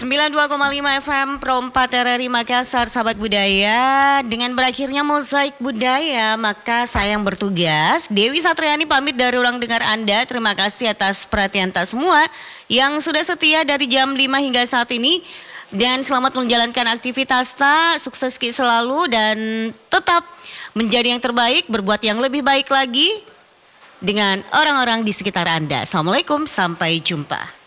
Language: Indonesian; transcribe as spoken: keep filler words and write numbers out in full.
sembilan puluh dua koma lima F M Pro empat R R I Makassar, sahabat budaya. Dengan berakhirnya mozaik budaya, maka saya yang bertugas, Dewi Satriani, pamit dari ruang dengar Anda. Terima kasih atas perhatian tak semua yang sudah setia dari jam lima hingga saat ini. Dan selamat menjalankan aktivitas tak, sukses selalu dan tetap menjadi yang terbaik, berbuat yang lebih baik lagi dengan orang-orang di sekitar Anda. Assalamualaikum, sampai jumpa.